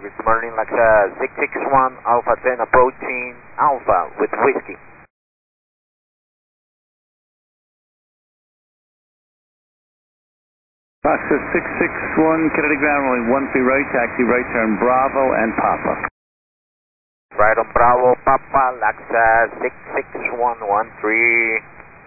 good morning, Laksa 661 Alpha 10 approaching Alpha with Whiskey. Laksa 661, Kennedy ground rolling 13 right, taxi right turn Bravo and Papa. Right on Bravo, Papa, Laksa 66113.